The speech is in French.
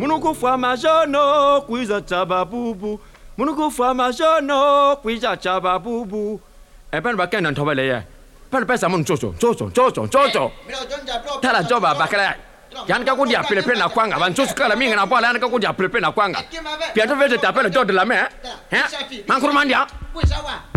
Munuku fama jono kuiza chaba bubu. Munuku fama jono kuiza chaba bubu. Ben ba ken nan thoba le ye. Ben ba sa mun jojo. Tala joba ba kala. Yan ka ko dia pele na kwanga ban jojo kala minga na bola yan ka ko dia pele na kwanga. Pia to vete tapele jodo la me. Hein? Man ko mandia.